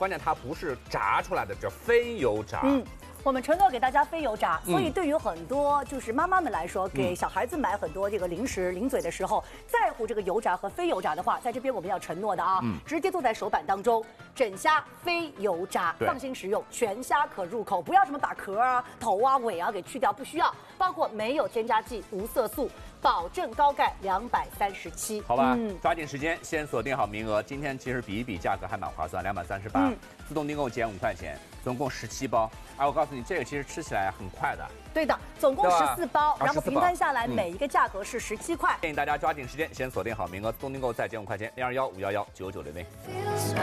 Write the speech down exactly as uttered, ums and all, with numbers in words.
关键它不是炸出来的，叫非油炸。 嗯。 我们承诺给大家非油炸，所以对于很多就是妈妈们来说，给小孩子买很多这个零食零嘴的时候，在乎这个油炸和非油炸的话，在这边我们要承诺的啊，直接做在手板当中，整虾非油炸，放心食用，全虾可入口，不要什么把壳啊、头啊、尾啊给去掉，不需要，包括没有添加剂、无色素，保证高钙两百三十七。 好吧，嗯、抓紧时间先锁定好名额，今天其实比一比价格还蛮划算，两百三十八，自动订购减五块钱，总共十七包。哎，我告诉你，这个其实吃起来很快的。 对的，总共十四包，然后平摊下来嗯、 每一个价格是十七块。 建议大家抓紧时间先锁定好名额，自动订购再减五块钱，零二幺五幺幺九九零零。